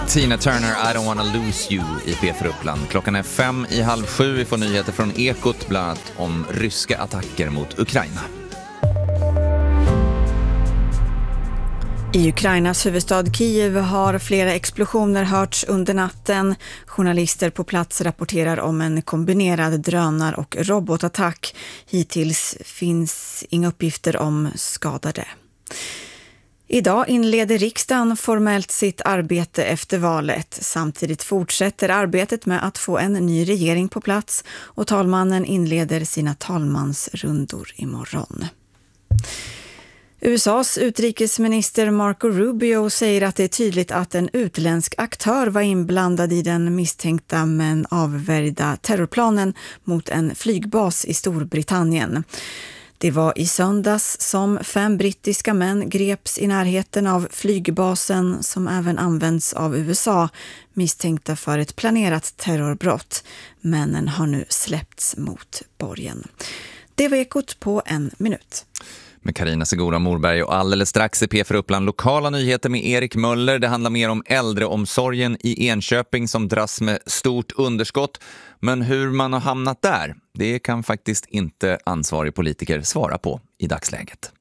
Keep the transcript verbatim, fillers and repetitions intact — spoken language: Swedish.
Tina Turner, I don't wanna lose you i P fyra Uppland. Klockan är fem i halv sju. Vi får nyheter från Ekot, bland annat om ryska attacker mot Ukraina. I Ukrainas huvudstad Kiev har flera explosioner hörts under natten. Journalister på plats rapporterar om en kombinerad drönar- och robotattack. Hittills finns inga uppgifter om skadade. Idag inleder riksdagen formellt sitt arbete efter valet. Samtidigt fortsätter arbetet med att få en ny regering på plats och talmannen inleder sina talmansrundor imorgon. U S A:s utrikesminister Marco Rubio säger att det är tydligt att en utländsk aktör var inblandad i den misstänkta men avvärjda terrorplanen mot en flygbas i Storbritannien. Det var i söndags som fem brittiska män greps i närheten av flygbasen som även används av U S A, misstänkta för ett planerat terrorbrott. Männen har nu släppts mot borgen. Det var Ekot på en minut. Med Carina Segura Morberg och alldeles strax i P fyra Uppland lokala nyheter med Erik Möller. Det handlar mer om äldreomsorgen i Enköping som dras med stort underskott. Men hur man har hamnat där, det kan faktiskt inte ansvarig politiker svara på i dagsläget.